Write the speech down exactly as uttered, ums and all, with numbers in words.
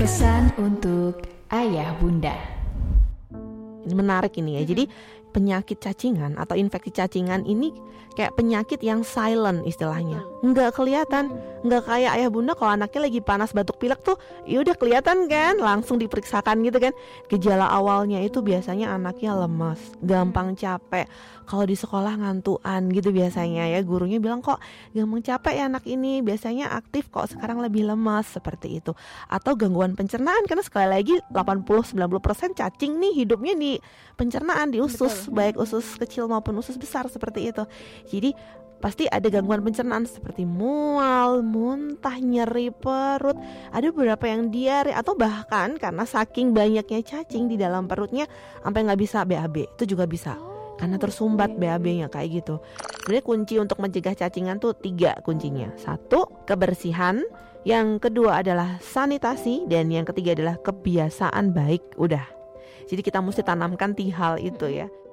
Pesan untuk ayah bunda. Ini menarik ini ya. Jadi penyakit cacingan atau infeksi cacingan ini kayak penyakit yang silent istilahnya, nggak kelihatan, nggak kayak ayah bunda kalau anaknya lagi panas batuk pilek tuh, ya udah kelihatan kan, langsung diperiksakan gitu kan. Gejala awalnya itu biasanya anaknya lemas, gampang capek, kalau di sekolah ngantuan gitu biasanya ya, gurunya bilang kok gampang capek ya anak ini, biasanya aktif kok sekarang lebih lemas, seperti itu. Atau gangguan pencernaan, karena sekali lagi delapan puluh sampai sembilan puluh persen cacing nih hidupnya di pencernaan, di usus. Betul. Baik usus kecil maupun usus besar, seperti itu. Jadi pasti ada gangguan pencernaan seperti mual, muntah, nyeri perut, ada beberapa yang diare, atau bahkan karena saking banyaknya cacing di dalam perutnya sampai nggak bisa B A B, itu juga bisa karena tersumbat B A B-nya kayak gitu. Sebenarnya kunci untuk mencegah cacingan tuh tiga kuncinya. Satu, kebersihan. Yang kedua adalah sanitasi. Dan yang ketiga adalah kebiasaan baik. Udah. Jadi kita mesti tanamkan tiga hal itu ya.